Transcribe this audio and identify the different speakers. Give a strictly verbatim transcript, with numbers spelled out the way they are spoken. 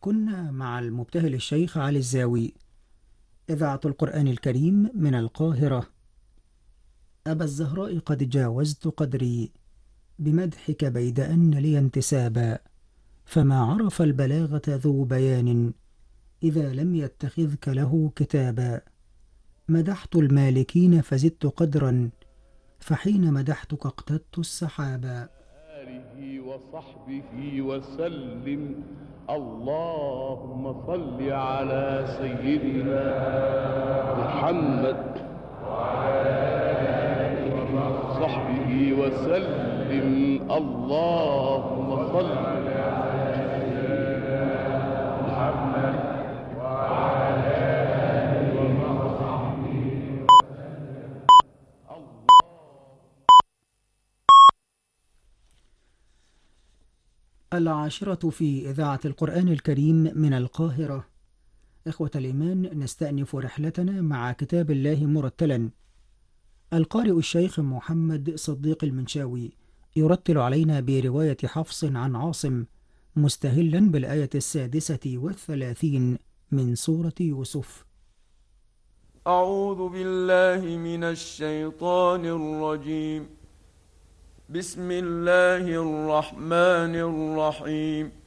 Speaker 1: كنا مع المبتهل الشيخ علي الزاوي. إذاعة القرآن الكريم من القاهرة. أبا الزهراء قد جاوزت قدري بمدحك بيد أن لي انتسابا، فما عرف البلاغة ذو بيان إذا لم يتخذك له كتابا. مدحت المالكين فزدت قدرا، فحين مدحتك اقتدت السحابا.
Speaker 2: آله وصحبه وسلم. اللهم صل على سيدنا محمد وصحبه وسلم. اللهم صل على سيدنا محمد وعلى آله وصحبه وسلم.
Speaker 1: العاشرة في إذاعة القرآن الكريم من القاهرة. إخوة الإيمان، نستأنف رحلتنا مع كتاب الله مرتلا. القارئ الشيخ محمد صديق المنشاوي يرتل علينا برواية حفص عن عاصم، مستهلا بالآية السادسة والثلاثين من سورة يوسف.
Speaker 3: أعوذ بالله من الشيطان الرجيم. بسم الله الرحمن الرحيم.